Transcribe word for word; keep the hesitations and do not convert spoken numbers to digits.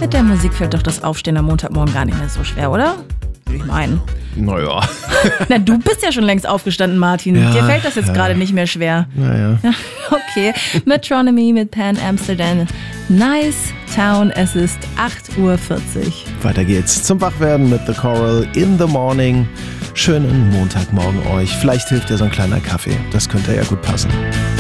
Mit der Musik fällt doch das Aufstehen am Montagmorgen gar nicht mehr so schwer, oder? Würde ich meinen. Naja. Na, du bist ja schon längst aufgestanden, Martin. Ja, Dir fällt das jetzt ja. gerade nicht mehr schwer. Naja. Okay, Metronomy mit Pan Amsterdam. Nice Town, es ist acht Uhr vierzig. Weiter geht's zum Wachwerden mit The Coral in the Morning. Schönen Montagmorgen euch. Vielleicht hilft ja so ein kleiner Kaffee. Das könnte ja gut passen.